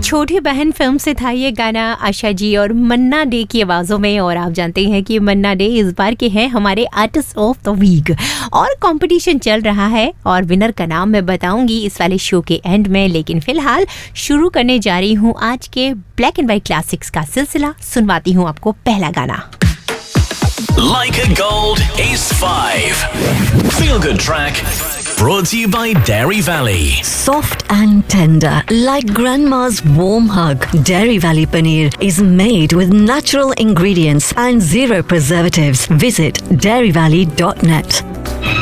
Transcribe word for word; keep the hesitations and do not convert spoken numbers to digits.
छोटी बहन फिल्म से था ये गाना, आशा जी और मन्ना डे की आवाजों में। और आप जानते हैं कि मन्ना डे इस बार के हैं हमारे आर्टिस्ट ऑफ द वीक और कंपटीशन चल रहा है और विनर का नाम मैं बताऊंगी इस वाले शो के एंड में। लेकिन फिलहाल शुरू करने जा रही हूँ आज के ब्लैक एंड व्हाइट क्लासिक्स का सिलसिला। सुनवाती हूँ आपको पहला गाना। Like a Gold Ace five. Feel good track. Brought to you by Dairy Valley. Soft and tender, like grandma's warm hug. Dairy Valley paneer is made with natural ingredients and zero preservatives. Visit dairy valley dot net.